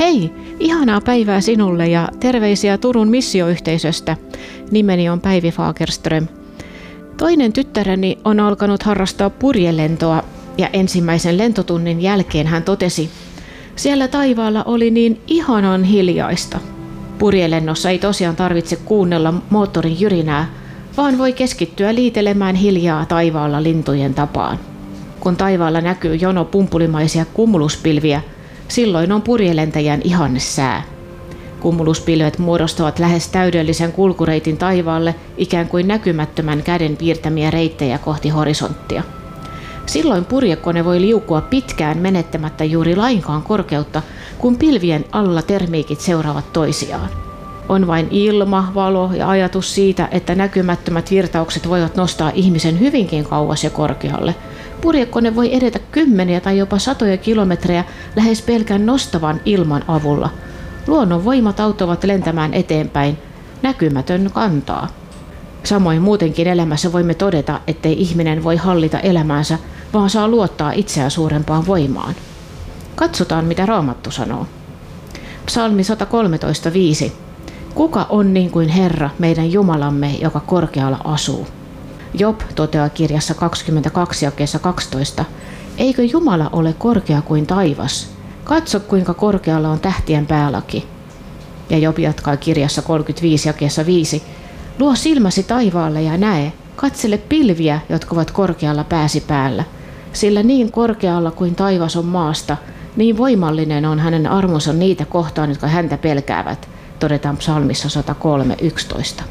Hei, ihanaa päivää sinulle ja terveisiä Turun missioyhteisöstä. Nimeni on Päivi Fagerström. Toinen tyttäreni on alkanut harrastaa purjelentoa ja ensimmäisen lentotunnin jälkeen hän totesi, siellä taivaalla oli niin ihanan hiljaista. Purjelennossa ei tosiaan tarvitse kuunnella moottorin jyrinää, vaan voi keskittyä liitelemään hiljaa taivaalla lintujen tapaan. Kun taivaalla näkyy jono pumpulimaisia kumuluspilviä, silloin on purjelentäjän ihanne sää. Kumuluspilvet muodostavat lähes täydellisen kulkureitin taivaalle ikään kuin näkymättömän käden piirtämiä reittejä kohti horisonttia. Silloin purjekone voi liukua pitkään menettämättä juuri lainkaan korkeutta, kun pilvien alla termiikit seuraavat toisiaan. On vain ilma, valo ja ajatus siitä, että näkymättömät virtaukset voivat nostaa ihmisen hyvinkin kauas ja korkealle. Purjekone voi edetä kymmeniä tai jopa satoja kilometrejä lähes pelkän nostavan ilman avulla. Luonnon voimat auttavat lentämään eteenpäin. Näkymätön kantaa. Samoin muutenkin elämässä voimme todeta, ettei ihminen voi hallita elämäänsä, vaan saa luottaa itseään suurempaan voimaan. Katsotaan, mitä Raamattu sanoo. Psalmi 113:5. Kuka on niin kuin Herra, meidän Jumalamme, joka korkealla asuu? Job toteaa kirjassa 22 jakeessa 12. Eikö Jumala ole korkea kuin taivas? Katso, kuinka korkealla on tähtien päälaki. Ja Job jatkaa kirjassa 35 jakeessa 5. Luo silmäsi taivaalle ja näe, katsele pilviä, jotka ovat korkealla pääsi päällä. Sillä niin korkealla kuin taivas on maasta, niin voimallinen on hänen armonsa niitä kohtaan, jotka häntä pelkäävät, todetaan psalmissa 103:11.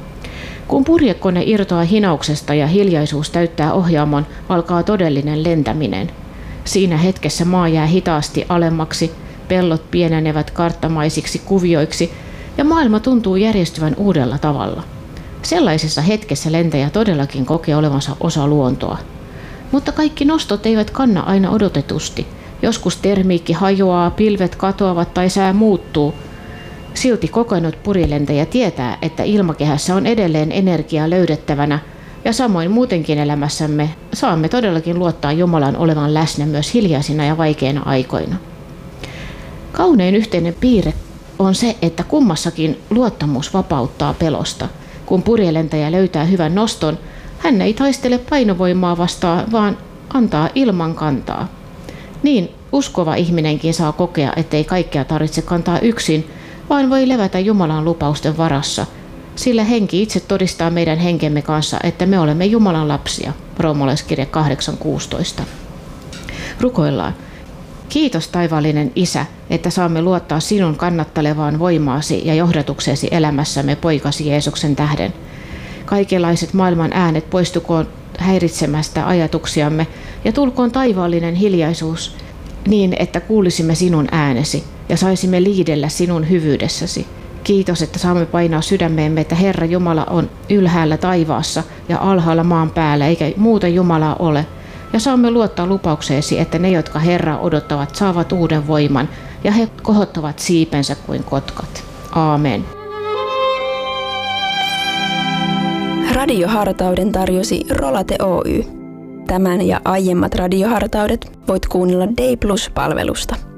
Kun purjekone irtoaa hinauksesta ja hiljaisuus täyttää ohjaamon, alkaa todellinen lentäminen. Siinä hetkessä maa jää hitaasti alemmaksi, pellot pienenevät karttamaisiksi kuvioiksi ja maailma tuntuu järjestyvän uudella tavalla. Sellaisessa hetkessä lentäjä todellakin kokee olevansa osa luontoa. Mutta kaikki nostot eivät kanna aina odotetusti. Joskus termiikki hajoaa, pilvet katoavat tai sää muuttuu. Silti kokenut purjelentäjä tietää, että ilmakehässä on edelleen energiaa löydettävänä ja samoin muutenkin elämässämme saamme todellakin luottaa Jumalan olevan läsnä myös hiljaisina ja vaikeina aikoina. Kaunein yhteinen piirre on se, että kummassakin luottamus vapauttaa pelosta. Kun purjelentäjä löytää hyvän noston, hän ei taistele painovoimaa vastaan, vaan antaa ilman kantaa. Niin uskova ihminenkin saa kokea, ettei kaikkea tarvitse kantaa yksin, vaan voi levätä Jumalan lupausten varassa, sillä henki itse todistaa meidän henkemme kanssa, että me olemme Jumalan lapsia. Roomalaiskirja 8:16. Rukoillaan. Kiitos taivaallinen Isä, että saamme luottaa sinun kannattelevaan voimaasi ja johdatukseesi elämässämme poikasi Jeesuksen tähden. Kaikenlaiset maailman äänet poistukoon häiritsemästä ajatuksiamme ja tulkoon taivaallinen hiljaisuus niin, että kuulisimme sinun äänesi ja saisimme liidellä sinun hyvyydessäsi. Kiitos, että saamme painaa sydämeemme, että Herra Jumala on ylhäällä taivaassa ja alhaalla maan päällä, eikä muuta Jumalaa ole. Ja saamme luottaa lupaukseesi, että ne, jotka Herraa odottavat, saavat uuden voiman ja he kohottavat siipensä kuin kotkat. Aamen. Radiohartauden tarjosi Rolate Oy. Tämän ja aiemmat radiohartaudet voit kuunnella Day Plus-palvelusta.